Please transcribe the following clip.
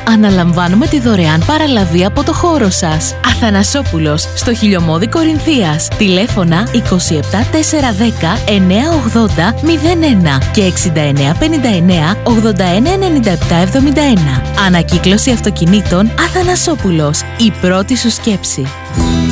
Αναλαμβάνουμε τη δωρεάν παραλαβή από το χώρο σας. Αθανασόπουλος, στο Χιλιομώδη Κορινθίας. Τηλέφωνα 27 410 980 01 και 69 59 81 97 71. Ανακύκλωση αυτοκινήτων Αθανασόπουλος. Η πρώτη σου σκέψη.